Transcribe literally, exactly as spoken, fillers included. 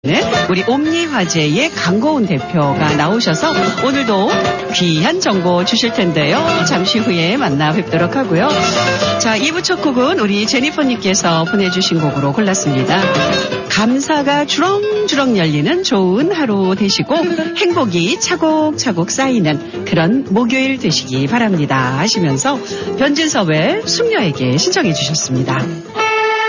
네, 우리 옴니화재의 강고은 대표가 나오셔서 오늘도 귀한 정보 주실 텐데요. 잠시 후에 만나 뵙도록 하고요. 자, 이 부 첫 곡은 우리 제니퍼님께서 보내주신 곡으로 골랐습니다. 감사가 주렁주렁 열리는 좋은 하루 되시고 행복이 차곡차곡 쌓이는 그런 목요일 되시기 바랍니다 하시면서 변진섭의 숙녀에게 신청해 주셨습니다.